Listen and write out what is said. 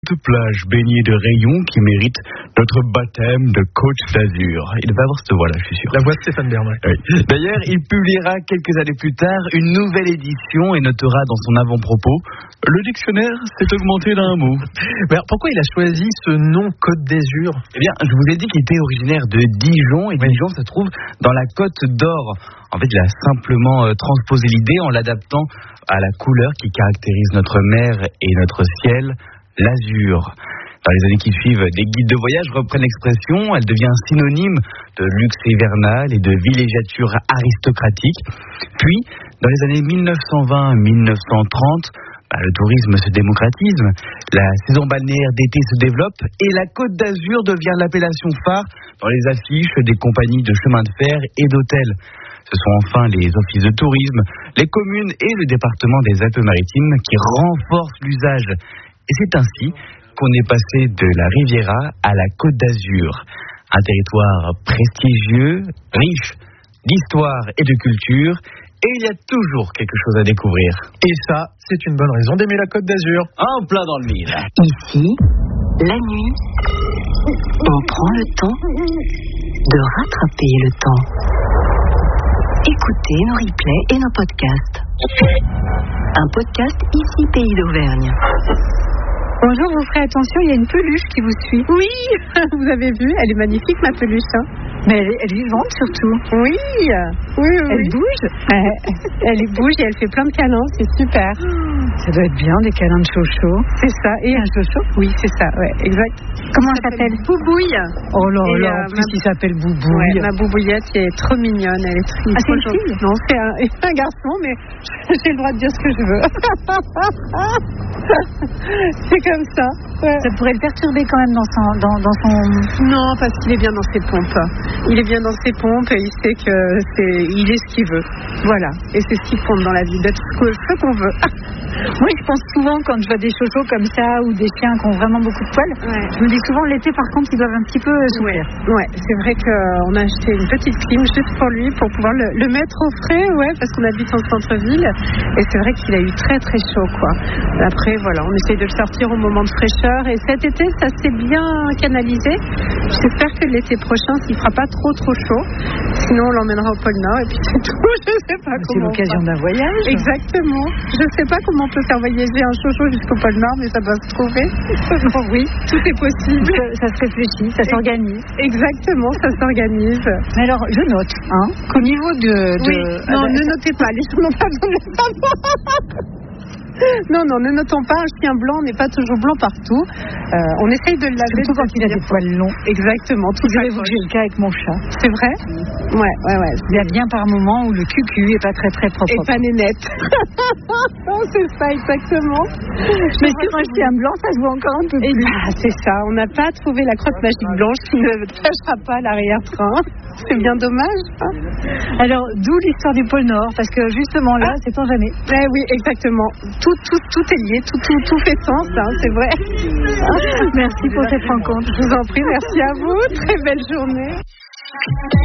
De plage baignée de rayons qui mérite notre baptême de Côte d'Azur. Il va avoir cette voix-là, je suis sûr. La voix de Stéphane Bern. Oui. D'ailleurs, il publiera quelques années plus tard une nouvelle édition et notera dans son avant-propos « Le dictionnaire s'est augmenté d'un mot ». Mais alors, pourquoi il a choisi ce nom Côte d'Azur ? Eh bien, je vous ai dit qu'il était originaire de Dijon et Dijon se trouve dans la Côte d'Or. En fait, il a simplement transposé l'idée en l'adaptant à la couleur qui caractérise notre mer et notre ciel, l'azur. Dans les années qui suivent, des guides de voyage reprennent l'expression, elle devient synonyme de luxe hivernal et de villégiature aristocratique. Puis, dans les années 1920-1930, le tourisme se démocratise, la saison balnéaire d'été se développe et la Côte d'Azur devient l'appellation phare dans les affiches des compagnies de chemin de fer et d'hôtels. Ce sont enfin les offices de tourisme, les communes et le département des Alpes-Maritimes qui renforcent l'usage. Et c'est ainsi qu'on est passé de la Riviera à la Côte d'Azur. Un territoire prestigieux, riche d'histoire et de culture. Et il y a toujours quelque chose à découvrir. Et ça, c'est une bonne raison d'aimer la Côte d'Azur. En plein dans le mille. Ici, la nuit, on prend le temps de rattraper le temps. Écoutez nos replays et nos podcasts. Un podcast ici Pays d'Auvergne. Bonjour, vous ferez attention, il y a une peluche qui vous suit. Oui, vous avez vu, elle est magnifique ma peluche. Mais elle est vivante surtout. Oui. Elle bouge. Elle bouge et elle fait plein de câlins, c'est super. Ça doit être bien, des câlins de chocho. C'est ça, et un chocho. Oui, c'est ça, ouais, exact. Comment elle s'appelle? Boubouille. Oh là là, en plus il s'appelle Boubouille. Ouais, ma boubouillette qui est trop mignonne, elle est très mignonne. Ah, c'est une fille? Non, c'est un garçon, mais j'ai le droit de dire ce que je veux. C'est comme ça. Ouais. Ça pourrait le perturber quand même dans son... Non, parce qu'il est bien dans ses pompes. Il est bien dans ses pompes et il sait il est ce qu'il veut. Voilà. Et c'est ce qui compte dans la vie, d'être ce qu'on veut. Moi, je pense souvent, quand je vois des chochos comme ça ou des chiens qui ont vraiment beaucoup de poils, je me dis souvent l'été, par contre, ils doivent un petit peu souffrir. Ouais, c'est vrai qu'on a acheté une petite clim juste pour lui, pour pouvoir le mettre au frais, parce qu'on habite en centre-ville. Et c'est vrai qu'il a eu très très chaud, quoi. Après, voilà, on essaye de le sortir au moment de fraîcheur. Et cet été, ça s'est bien canalisé. J'espère que l'été prochain, s'il fera pas trop chaud, sinon on l'emmènera au pôle Nord et puis c'est tout. Je sais pas comment. C'est l'occasion d'un voyage. Exactement. Je sais pas comment on peut faire voyager un chocho jusqu'au pôle Nord, mais ça doit se trouver. Bon, oui, tout est possible. Ça se réfléchit, ça s'organise. Exactement, ça s'organise. Mais alors, je note, qu'au niveau de... Non, ne notez pas, les gens n'ont pas besoin de le savoir. Non, ne notons pas, un chien blanc n'est pas toujours blanc partout. On essaye de le laver. Surtout quand il a des poils longs. Exactement. Figurez-vous que j'ai le cas avec mon chat. C'est vrai ? Ouais. Il y a bien par moments où le cucu est pas très très propre. Et pas nénette. Non, c'est ça, exactement. Mais sur un chien blanc, ça se voit encore un peu plus. C'est ça, on n'a pas trouvé la crotte magique blanche qui ne tâchera pas l'arrière-train. C'est bien dommage. Alors, d'où l'histoire du pôle Nord, parce que justement là, sait-on jamais. Oui, exactement. Tout est lié, tout fait sens, c'est vrai. Merci pour cette rencontre. Je vous en prie, merci à vous. Très belle journée.